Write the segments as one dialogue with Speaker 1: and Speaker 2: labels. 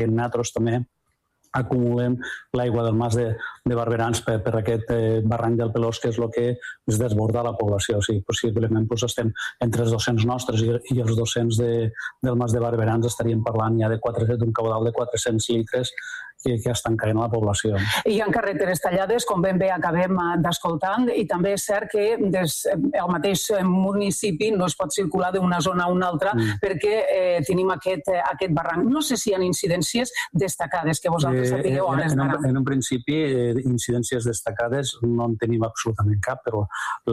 Speaker 1: nosaltres també acumulem l'aigua del Mas de Barberans per aquest barranc del Pelós, que és el que es desborda la població. O sigui, possiblement estem entre els 200 nostres i els 200 del Mas de Barberans estaríem parlant ja d'un caudal de 400 litres que estan caient a la població.
Speaker 2: Hi ha carreteres tallades, com ben bé acabem d'escoltar, i també és cert que el mateix municipi no es pot circular d'una zona a una altra perquè tenim aquest barranc. No sé si hi ha incidències destacades que vosaltres sapigueu a hores d'ara.
Speaker 1: En un principi, incidències destacades no en tenim absolutament cap, però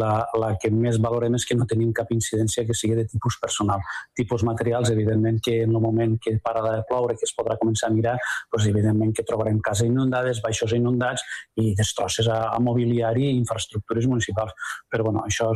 Speaker 1: la que més valorem és que no tenim cap incidència que sigui de tipus personal. Tipus materials, evidentment que en el moment que para de ploure, que es podrà començar a mirar, evidentment que trobarem cases inundades, baixos inundats i destrosses a mobiliari i infraestructures municipals. Però això,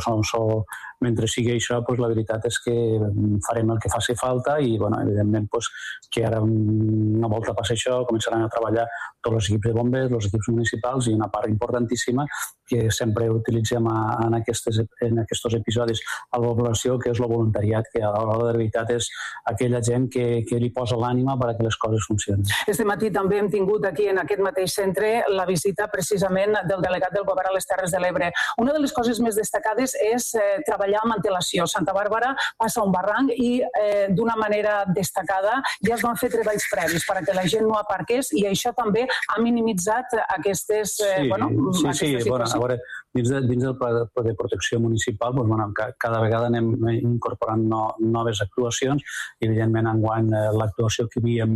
Speaker 1: mentre sigui això, la veritat és que farem el que faci falta i, evidentment, que ara una volta passi això, començaran a treballar tots els equips de bombers, els equips municipals i una part importantíssima que sempre utilitzem en aquests episodis a la població, que és el voluntariat, que a l'hora de veritat és aquella gent que li posa l'ànima perquè les coses funcionen.
Speaker 2: Este matí també hem tingut aquí en aquest mateix centre la visita precisament del delegat del Govern a les Terres de l'Ebre. Una de les coses més destacades és treballar amb antelació. Santa Bàrbara passa un barranc i d'una manera destacada ja es van fer treballs previs perquè la gent no aparqués i això també ha minimitzat aquestes situacions.
Speaker 1: A veure, dins del pla de protecció municipal cada vegada anem incorporant noves actuacions. Evidentment, enguany l'actuació que havíem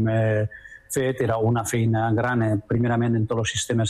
Speaker 1: fet era una feina gran, primerament en tots els sistemes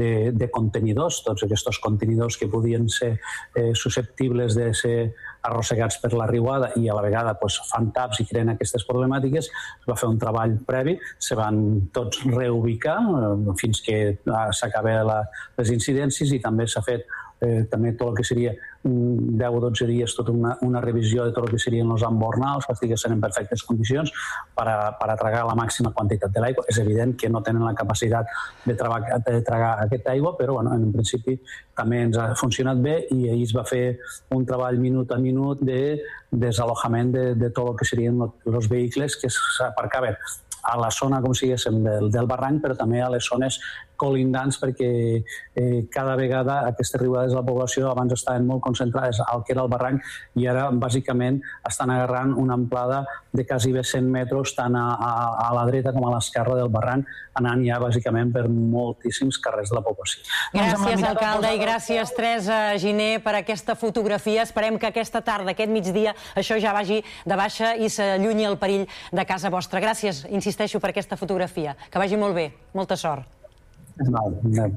Speaker 1: de contenidors, tots aquests contenidors que podien ser susceptibles de ser arrossegats per la riuada i a la vegada fan taps i creen aquestes problemàtiques. Es va fer un treball previ, se van tots reubicar fins que s'acaben les incidències i també s'ha fet també tot el que seria 10 o 12 dies, tota una revisió de tot el que serien els embornals, que estiguessin en perfectes condicions per a tragar la màxima quantitat de l'aigua. És evident que no tenen la capacitat de tragar aquesta aigua, però en principi també ens ha funcionat bé i ahir es va fer un treball minut a minut de desalojament de tot el que serien els vehicles que s'aparcaven a la zona, com si diguéssim, del barranc, però també a les zones colindants, perquè cada vegada aquestes riuades de la població abans estaven molt concentrades al que era el barranc i ara, bàsicament, estan agarrant una amplada de quasi 100 metres tant a la dreta com a l'esquerra del barranc, anant ja, bàsicament, per moltíssims carrers de la població.
Speaker 3: Gràcies, alcalde, i gràcies, Teresa Giner, per aquesta fotografia. Esperem que aquesta tarda, aquest migdia, això ja vagi de baixa i s'allunyi el perill de casa vostra. Gràcies, insisteixo, per aquesta fotografia. Que vagi molt bé. Molta sort.
Speaker 1: No.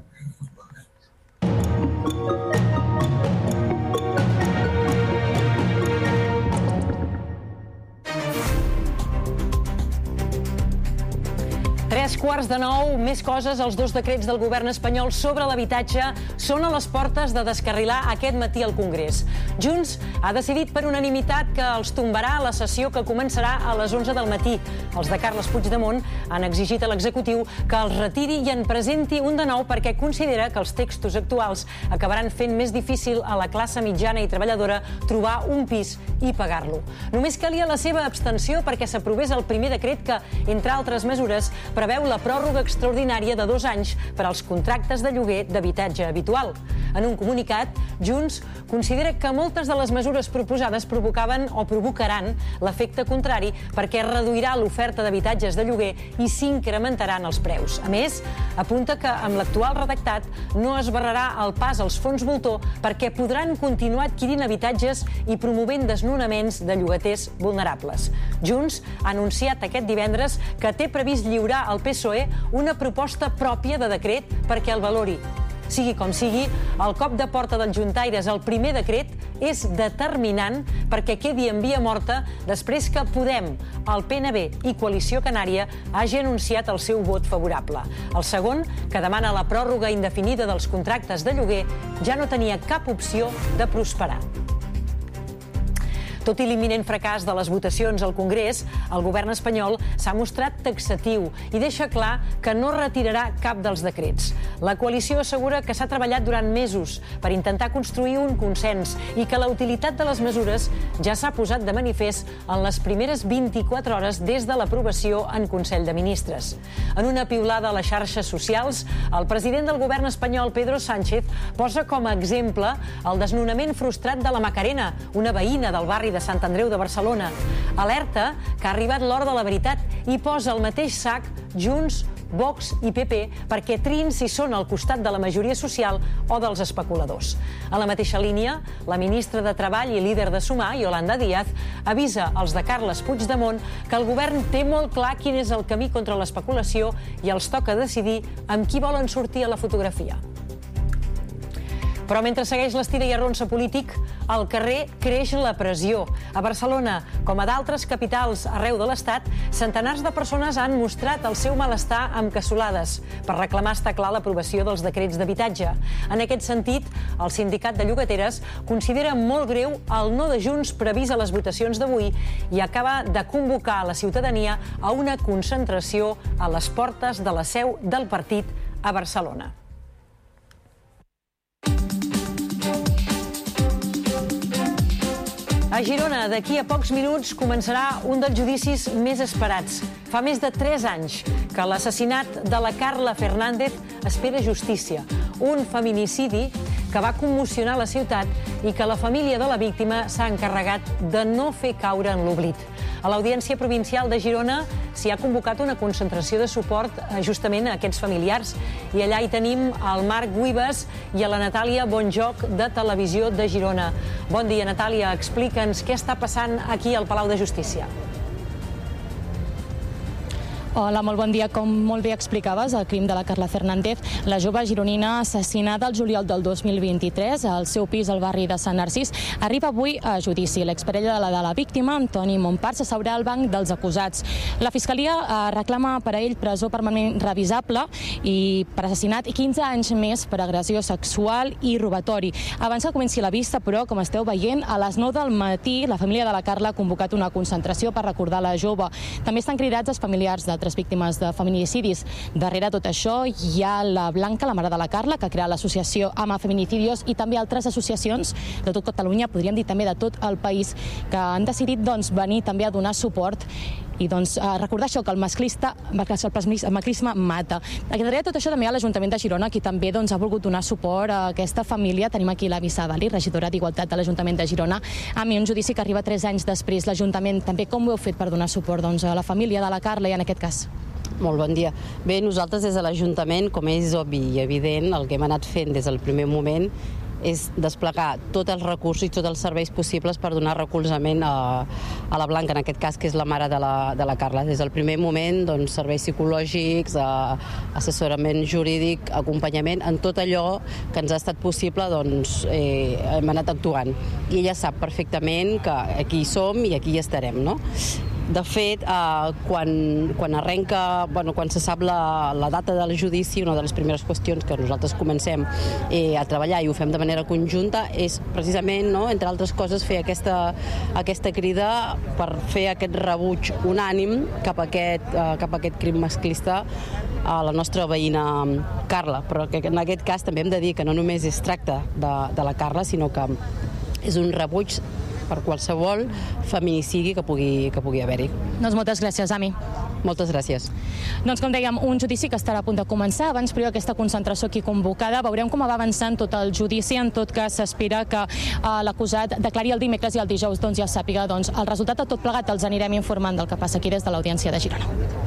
Speaker 3: 8:45, més coses. Els dos decrets del govern espanyol sobre l'habitatge són a les portes de descarrilar aquest matí al Congrés. Junts ha decidit per unanimitat que els tombarà a la sessió que començarà a les 11 del matí. Els de Carles Puigdemont han exigit a l'executiu que els retiri i en presenti un de nou perquè considera que els textos actuals acabaran fent més difícil a la classe mitjana i treballadora trobar un pis i pagar-lo. Només calia la seva abstenció perquè s'aprovés el primer decret que, entre altres mesures, preveu la pròrroga extraordinària de 2 anys per als contractes de lloguer d'habitatge habitual. En un comunicat, Junts considera que moltes de les mesures proposades provocaven o provocaran l'efecte contrari perquè reduirà l'oferta d'habitatges de lloguer i s'incrementaran els preus. A més, apunta que amb l'actual redactat no es barrarà el pas als fons voltor perquè podran continuar adquirint habitatges i promovent desnonaments de llogaters vulnerables. Junts ha anunciat aquest divendres que té previst lliurar al PSOE una proposta pròpia de decret perquè el valori. Sigui com sigui, el cop de porta dels juntaires al primer decret és determinant perquè quedi en via morta després que Podem, el PNB i Coalició Canària hagi anunciat el seu vot favorable. El segon, que demana la pròrroga indefinida dels contractes de lloguer, ja no tenia cap opció de prosperar. Tot i l'imminent fracàs de les votacions al Congrés, el govern espanyol s'ha mostrat taxatiu i deixa clar que no retirarà cap dels decrets. La coalició assegura que s'ha treballat durant mesos per intentar construir un consens i que la utilitat de les mesures ja s'ha posat de manifest en les primeres 24 hores des de l'aprovació en Consell de Ministres. En una piulada a les xarxes socials, el president del govern espanyol, Pedro Sánchez, posa com a exemple el desnonament frustrat de la Macarena, una veïna del barri de Sant Andreu de Barcelona. Alerta que ha arribat l'hora de la veritat i posa al mateix sac Junts, Vox i PP perquè triïn si són al costat de la majoria social o dels especuladors. A la mateixa línia, la ministra de Treball i líder de Sumar, Yolanda Díaz, avisa als de Carles Puigdemont que el govern té molt clar quin és el camí contra l'especulació i els toca decidir amb qui volen sortir a la fotografia. Però mentre segueix l'estira i arronsa polític, al carrer creix la pressió. A Barcelona, com a d'altres capitals arreu de l'Estat, centenars de persones han mostrat el seu malestar amb cassolades per reclamar, està clar, l'aprovació dels decrets d'habitatge. En aquest sentit, el sindicat de llogateres considera molt greu el no de Junts previst a les votacions d'avui i acaba de convocar a la ciutadania a una concentració a les portes de la seu del partit a Barcelona. A Girona, d'aquí a pocs minuts, començarà un dels judicis més esperats. Fa més de 3 anys que l'assassinat de la Carla Fernández espera justícia. Un feminicidi que va commocionar la ciutat i que la família de la víctima s'ha encarregat de no fer caure en l'oblit. A l'Audiència Provincial de Girona s'hi ha convocat una concentració de suport justament a aquests familiars. I allà hi tenim el Marc Güibes i a la Natàlia Bonjoc de Televisió de Girona. Bon dia, Natàlia. Explica'ns què està passant aquí al Palau de Justícia.
Speaker 4: Hola, molt bon dia. Com molt bé explicaves, el crim de la Carla Fernández, la jove gironina assassinada el juliol del 2023 al seu pis al barri de Sant Narcís, arriba avui a judici. L'exparella de la víctima, Antoni Montpar, s'asseurà al banc dels acusats. La Fiscalia reclama per a ell presó permanent revisable i per assassinat i 15 anys més per agressió sexual i robatori. Abans que comenci la vista, però, com esteu veient, a les 9 del matí la família de la Carla ha convocat una concentració per recordar la jove. També estan cridats els familiars d'altres víctimes de feminicidis. Darrere tot això hi ha la Blanca, la mare de la Carla, que ha creat l'associació Ama Feminicidios, i també altres associacions de tot Catalunya, podríem dir també de tot el país, que han decidit venir també a donar suport i recordar això, que el masclisme mata. Darrere tot això també hi ha l'Ajuntament de Girona, qui també ha volgut donar suport a aquesta família. Tenim aquí la Vissa Dali, regidora d'Igualtat de l'Ajuntament de Girona. A mi, un judici que arriba 3 anys després. L'Ajuntament també, com ho heu fet per donar suport a la família de la Carla i en aquest cas?
Speaker 5: Molt bon dia. Bé, nosaltres des de l'Ajuntament, com és obvi i evident, el que hem anat fent des del primer moment és desplegar tots els recursos i tots els serveis possibles per donar recolzament a la Blanca, en aquest cas, que és la mare de la Carla. Des del primer moment, serveis psicològics, assessorament jurídic, acompanyament, en tot allò que ens ha estat possible, hem anat actuant. I ella sap perfectament que aquí hi som i aquí hi estarem, no? De fet, quan arrenca, quan se sap la data del judici, una de les primeres qüestions que nosaltres comencem a treballar i ho fem de manera conjunta és precisament, entre altres coses, fer aquesta crida per fer aquest rebuig unànim cap a aquest crim masclista a la nostra veïna Carla. Però que en aquest cas també hem de dir que no només es tracta de la Carla, sinó que és un rebuig per qualsevol feminicidi que pugui haver-hi.
Speaker 4: Doncs moltes gràcies, Ami.
Speaker 5: Moltes gràcies.
Speaker 4: Doncs, com dèiem, un judici que estarà a punt de començar. Abans, però, aquesta concentració aquí convocada. Veurem com va avançant tot el judici. En tot cas, s'espera que l'acusat declari el dimecres i el dijous ja sàpiga el resultat de tot plegat. Els anirem informant del que passa aquí des de l'Audiència de Girona.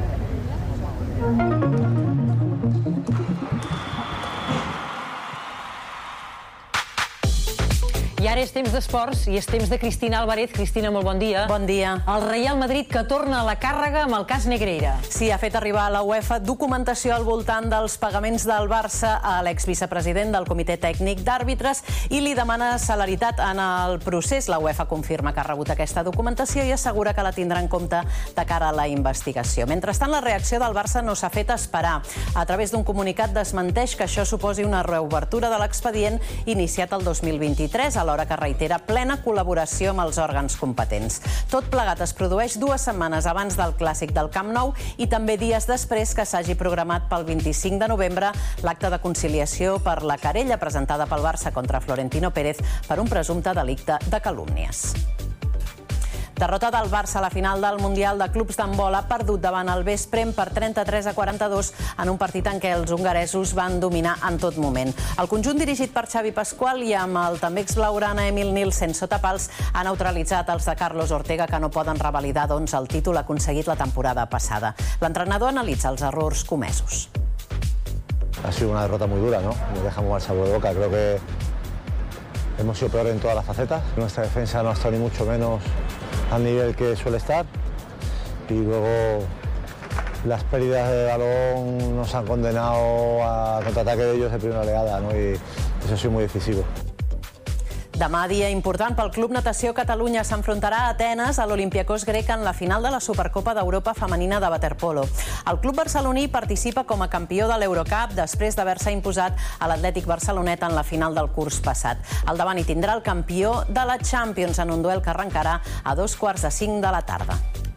Speaker 3: I ara és temps d'esports i és temps de Cristina Álvarez. Cristina, molt bon dia.
Speaker 6: Bon dia.
Speaker 3: El Real Madrid que torna a la càrrega amb el cas Negreira.
Speaker 6: Sí, ha fet arribar a la UEFA documentació al voltant dels pagaments del Barça a l'exvicepresident del Comitè Tècnic d'Àrbitres i li demana celeritat en el procés. La UEFA confirma que ha rebut aquesta documentació i assegura que la tindrà en compte de cara a la investigació. Mentrestant, la reacció del Barça no s'ha fet esperar. A través d'un comunicat desmenteix que això suposi una reobertura de l'expedient iniciat el 2023, alhora que que reitera plena col·laboració amb els òrgans competents. Tot plegat es produeix 2 setmanes abans del clàssic del Camp Nou i també dies després que s'hagi programat pel 25 de novembre l'acte de conciliació per la querella presentada pel Barça contra Florentino Pérez per un presumpte delicte de calúmnies. Derrota del Barça a la final del Mundial de Clubs d'Handbol, ha perdut davant el Veszprém per 33-42 en un partit en què els hongaresos van dominar en tot moment. El conjunt dirigit per Xavi Pascual i amb el també exblaugrana Emil Nielsen sota pals ha neutralitzat els de Carlos Ortega, que no poden revalidar el títol aconseguit la temporada passada. L'entrenador analitza els errors comesos.
Speaker 7: Ha sido una derrota muy dura, ¿no? Me deja muy mal sabor de boca. Creo que hemos sido peores en todas las facetas. Nuestra defensa no ha estado ni mucho menos al nivel que suele estar. Y luego las pérdidas de balón nos han condenado a contraataque de ellos de primera oleada, ¿no? Y eso ha sido muy decisivo.
Speaker 6: Demà, dia important pel Club Natació Catalunya, s'enfrontarà a Atenes a l'Olympiacos grec en la final de la Supercopa d'Europa femenina de waterpolo. El club barceloní participa com a campió de l'Eurocup després d'haver-se imposat a l'Atlètic Barcelonet en la final del curs passat. Al davant hi tindrà el campió de la Champions en un duel que arrencarà a 4:45 de la tarda.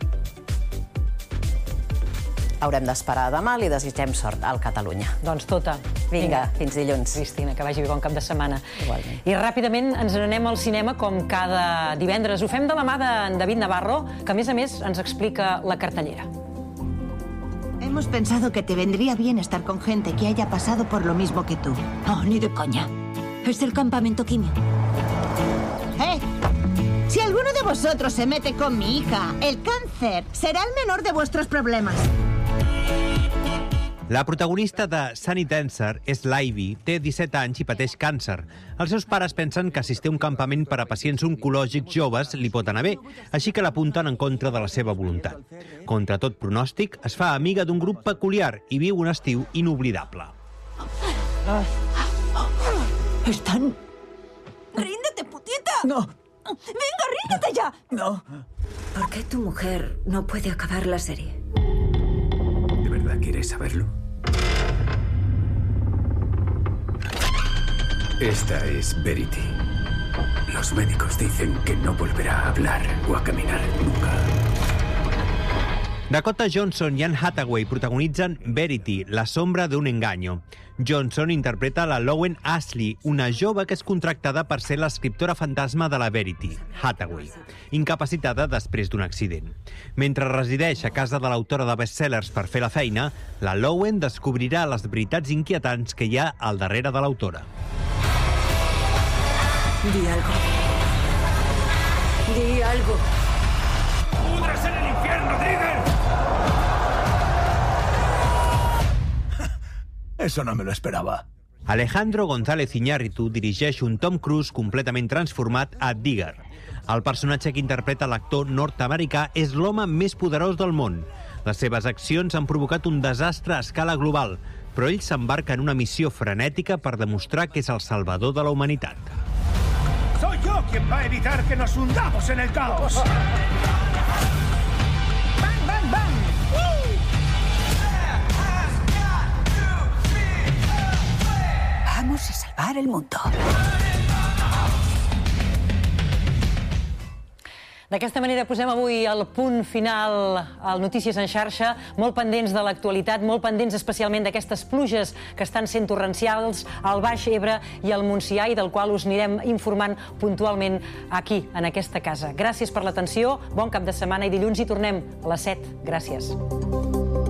Speaker 6: Haurem d'esperar demà, li desitgem sort al Catalunya.
Speaker 3: Doncs tota.
Speaker 6: Vinga, fins dilluns.
Speaker 3: Cristina, que vagi bé, bon cap de setmana.
Speaker 6: Igualment.
Speaker 3: I ràpidament ens n'anem al cinema com cada divendres. Ho fem de la mà d'en David Navarro, que a més ens explica la cartellera.
Speaker 8: Hemos pensado que te vendría bien estar con gente que haya pasado por lo mismo que tú.
Speaker 9: Oh, ni de coña. Es el campamento quimio.
Speaker 8: ¡Eh! Si alguno de vosotros se mete con mi hija, el cáncer será el menor de vuestros problemas.
Speaker 10: La protagonista de Sunny Dancer és l'Ivy, té 17 anys i pateix càncer. Els seus pares pensen que assistir a un campament per a pacients oncològics joves li pot anar bé, així que l'apunten en contra de la seva voluntat. Contra tot pronòstic, es fa amiga d'un grup peculiar i viu un estiu inoblidable.
Speaker 9: Están... ¡Ríndete, putita!
Speaker 11: No.
Speaker 9: ¡Venga, ríndete ya!
Speaker 11: No.
Speaker 9: ¿Por qué tu mujer no puede acabar la serie?
Speaker 12: ¿De verdad quieres saberlo? Esta es Verity. Los médicos dicen que no volverá a hablar o a caminar nunca.
Speaker 10: Dakota Johnson i Anne Hathaway protagonitzen Verity, la sombra d'un engaño. Johnson interpreta la Lowen Ashley, una jove que és contractada per ser l'escriptora fantasma de la Verity, Hathaway, incapacitada després d'un accident. Mentre resideix a casa de l'autora de bestsellers per fer la feina, la Lowen descobrirà les veritats inquietants que hi ha al darrere de l'autora.
Speaker 9: Di algo. Di algo.
Speaker 12: ¡Pudres en el infierno, Trigger!
Speaker 11: Eso no me lo esperaba.
Speaker 10: Alejandro González Iñárritu dirigeix un Tom Cruise completament transformat a Digger. El personatge que interpreta l'actor nord-americà és l'home més poderós del món. Les seves accions han provocat un desastre a escala global, però ell s'embarca en una missió frenètica per demostrar que és el salvador de la humanitat.
Speaker 12: Soy yo quien va a evitar que nos hundamos en el caos. ¡Bang, bang, bang!
Speaker 9: Vamos a salvar el mundo.
Speaker 3: D'aquesta manera posem avui el punt final al Notícies en xarxa, molt pendents de l'actualitat, molt pendents especialment d'aquestes pluges que estan sent torrencials al Baix Ebre i al Montsià i del qual us anirem informant puntualment aquí, en aquesta casa. Gràcies per l'atenció, bon cap de setmana i dilluns hi tornem a les 7. Gràcies.